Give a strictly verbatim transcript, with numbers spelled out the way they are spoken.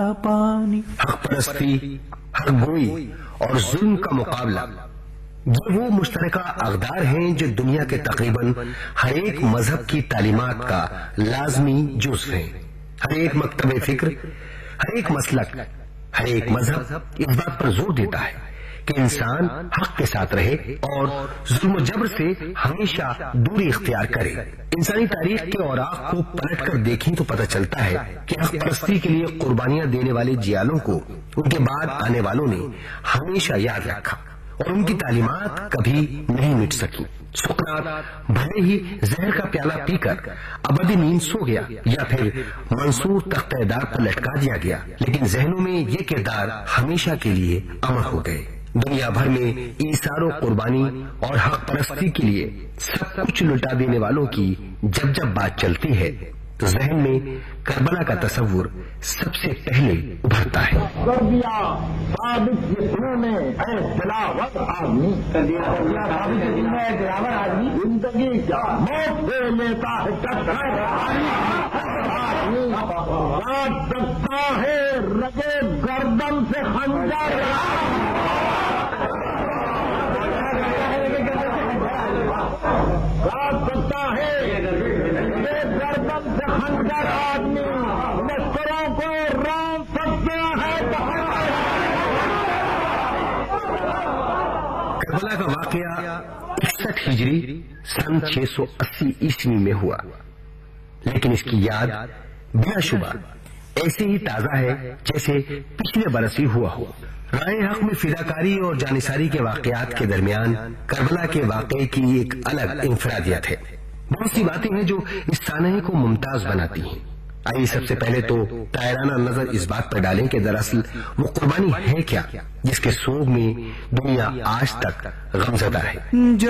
حق پرستی، حق گوئی اور ظلم کا مقابلہ، یہ وہ مشترکہ اقدار ہیں جو دنیا کے تقریباً ہر ایک مذہب کی تعلیمات کا لازمی جزو ہیں۔ ہر ایک مکتب فکر، ہر ایک مسلک، ہر ایک مذہب اس بات پر زور دیتا ہے کہ انسان حق کے ساتھ رہے اور ظلم و جبر سے ہمیشہ دوری اختیار کرے۔ انسانی تاریخ کے اوراق کو پلٹ کر دیکھیں تو پتہ چلتا ہے کہ حق پرستی کے لیے قربانیاں دینے والے جیالوں کو ان کے بعد آنے والوں نے ہمیشہ یاد رکھا اور ان کی تعلیمات کبھی نہیں مٹ سکی۔ سقراط بھلے ہی زہر کا پیالہ پی کر ابدی نیند سو گیا یا پھر منصور تختہ دار پر لٹکا دیا گیا، لیکن ذہنوں میں یہ کردار ہمیشہ کے لیے امر ہو گئے۔ دنیا بھر میں ایثار و قربانی اور حق پرستی کے لیے سب کچھ لٹا دینے والوں کی جب جب بات چلتی ہے تو ذہن میں کربلا کا تصور سب سے پہلے ابھرتا ہے۔ زندگی کیا موت سے لیتا ہے ٹکر، کاٹ سکتا ہے رگے گردن سے خنجر، کاٹ سکتا ہے رگے گردن سے خنجر، آدمی لشکروں کو رام سکتا ہے۔ کربلا کا واقعہ اکسٹھ ہجری سن چھ سو اسی عیسوی میں ہوا، لیکن اس کی یاد بلا شبہ ایسے ہی تازہ ہے جیسے پچھلے برس ہی ہوا ہو۔ رائے حق میں فداکاری اور جانثاری کے واقعات کے درمیان کربلا کے واقعے کی ایک الگ انفرادیت ہے۔ بہت سی باتیں ہیں جو اس سانحے کو ممتاز بناتی ہیں۔ آئیے سب سے پہلے تو طائرانہ نظر اس بات پر ڈالیں کہ دراصل وہ قربانی ہے کیا جس کے سوگ میں دنیا آج تک غمزدہ ہے۔